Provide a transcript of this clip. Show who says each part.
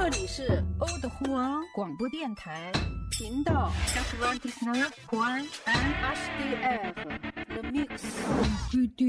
Speaker 1: 里是欧的呼昂广播电台，频道89.1 HDR The Mix。